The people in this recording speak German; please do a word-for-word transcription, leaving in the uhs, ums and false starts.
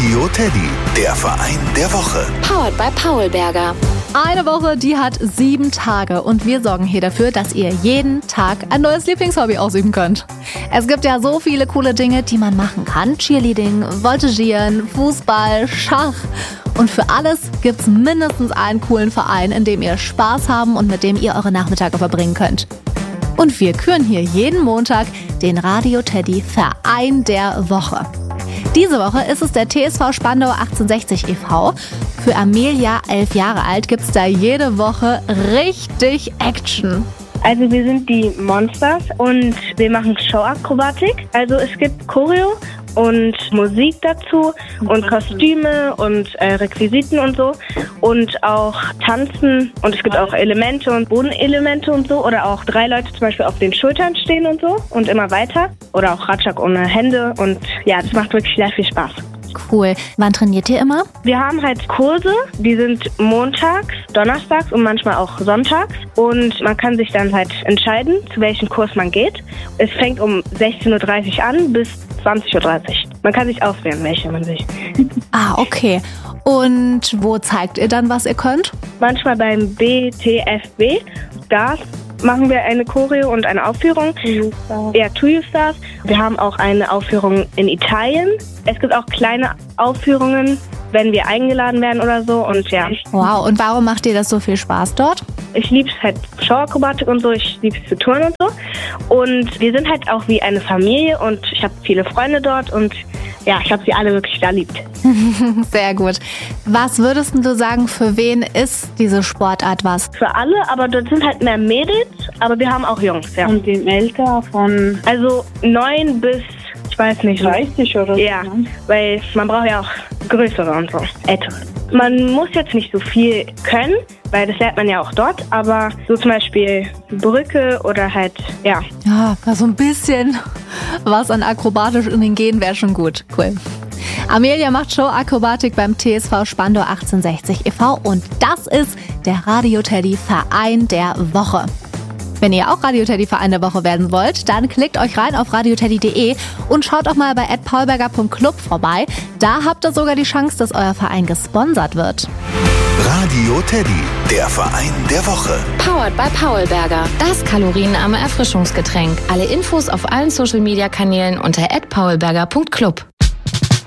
Radio Teddy, der Verein der Woche. Powered by Paulberger. Eine Woche, die hat sieben Tage und wir sorgen hier dafür, dass ihr jeden Tag ein neues Lieblingshobby ausüben könnt. Es gibt ja so viele coole Dinge, die man machen kann. Cheerleading, Voltigieren, Fußball, Schach. Und für alles gibt's mindestens einen coolen Verein, in dem ihr Spaß haben und mit dem ihr eure Nachmittage verbringen könnt. Und wir küren hier jeden Montag den Radio Teddy Verein der Woche. Diese Woche ist es der T S V Spandau achtzehnhundertsechzig e V. Für Amelia, elf Jahre alt, gibt's da jede Woche richtig Action. Also wir sind die Monsters und wir machen Showakrobatik. Also es gibt Choreo und Musik dazu und Kostüme und äh, Requisiten und so und auch Tanzen und es gibt auch Elemente und Bodenelemente und so oder auch drei Leute zum Beispiel auf den Schultern stehen und so und immer weiter oder auch Ratschlag ohne Hände und ja, das macht wirklich sehr viel Spaß. Cool. Wann trainiert ihr immer? Wir haben halt Kurse, die sind montags, donnerstags und manchmal auch sonntags. Und man kann sich dann halt entscheiden, zu welchem Kurs man geht. Es fängt um sechzehn Uhr dreißig an bis zwanzig Uhr dreißig. Man kann sich auswählen, welche man sich. Ah, okay. Und wo zeigt ihr dann, was ihr könnt? Manchmal beim B T F B. Da machen wir eine Choreo und eine Aufführung. Ja, To You Stars. Wir haben auch eine Aufführung in Italien. Es gibt auch kleine Aufführungen, wenn wir eingeladen werden oder so. Und ja. Wow, und warum macht dir das so viel Spaß dort? Ich liebe es halt Showakrobatik und so, ich liebe es zu touren und so. Und wir sind halt auch wie eine Familie und ich habe viele Freunde dort und ja, ich habe sie alle wirklich da liebt. Sehr gut. Was würdest du sagen, für wen ist diese Sportart was? Für alle, aber dort sind halt mehr Mädels, aber wir haben auch Jungs, ja. Und im Alter von Also neun bis, ich weiß nicht. dreißig oder so? Ja, weil man braucht ja auch größere und so, ältere. Man muss jetzt nicht so viel können, weil das lernt man ja auch dort, aber so zum Beispiel Brücke oder halt, ja. Ja, so ein bisschen was an akrobatisch in den Genen wäre schon gut. Cool. Amelia macht Showakrobatik beim T S V Spandau achtzehnhundertsechzig e V und das ist der Radio Teddy Verein der Woche. Wenn ihr auch Radio Teddy Verein der Woche werden wollt, dann klickt euch rein auf radioteddy punkt de und schaut auch mal bei at paulberger punkt club vorbei. Da habt ihr sogar die Chance, dass euer Verein gesponsert wird. Radio Teddy, der Verein der Woche. Powered by Paulberger. Das kalorienarme Erfrischungsgetränk. Alle Infos auf allen Social Media Kanälen unter at paulberger punkt club.